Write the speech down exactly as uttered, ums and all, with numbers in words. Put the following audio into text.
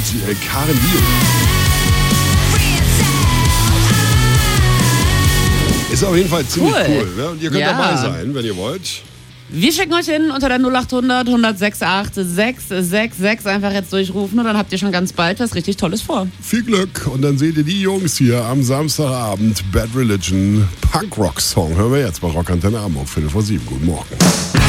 äh, Karen Dio. Ist auf jeden Fall ziemlich cool. Cool, Ne? Und ihr könnt ja. dabei sein, wenn ihr wollt. Wir schicken euch hin unter der null acht hundert, eins null sechs acht, sechs sechs sechs. Einfach jetzt durchrufen und dann habt ihr schon ganz bald was richtig Tolles vor. Viel Glück. Und dann seht ihr die Jungs hier am Samstagabend. Bad Religion, Punk-Rock-Song. Hören wir jetzt bei Rock Antenne Hamburg, Viertel vor sieben. Guten Morgen.